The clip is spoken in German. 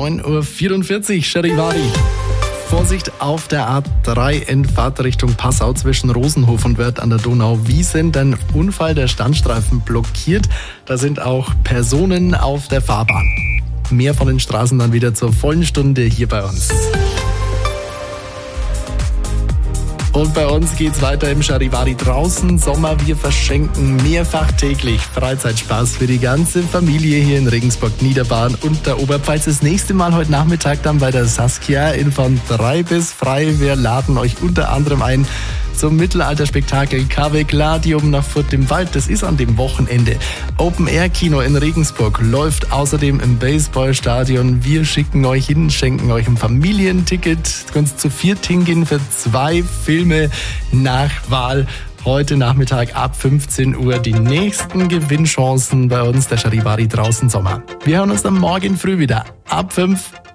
9.44 Uhr, Charivari. Vorsicht auf der A3 in Fahrtrichtung Passau zwischen Rosenhof und Wörth an der Donau-Wiesn. Ein Unfall, der Standstreifen blockiert. Da sind auch Personen auf der Fahrbahn. Mehr von den Straßen dann wieder zur vollen Stunde hier bei uns. Und bei uns geht's weiter im Charivari draußen. Sommer, wir verschenken mehrfach täglich Freizeitspaß für die ganze Familie hier in Regensburg, Niederbayern und der Oberpfalz. Das nächste Mal heute Nachmittag dann bei der Saskia in von 3 bis frei. Wir laden euch unter anderem ein zum Mittelalterspektakel KW Gladium nach Furt im Wald. Das ist an dem Wochenende. Open-Air-Kino in Regensburg läuft außerdem im Baseballstadion. Wir schicken euch hin, schenken euch ein Familienticket. Du kannst zu 4 hingehen für 2 Filme nach Wahl. Heute Nachmittag ab 15 Uhr die nächsten Gewinnchancen bei uns, der Charivari draußen Sommer. Wir hören uns dann morgen früh wieder ab 5.